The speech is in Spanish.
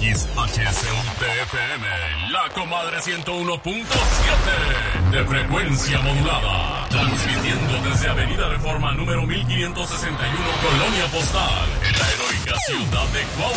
XHCUTFM, La Comadre 101.7 de frecuencia modulada, transmitiendo desde Avenida Reforma número 1561, Colonia Postal, en la heroica ciudad de Cuautla.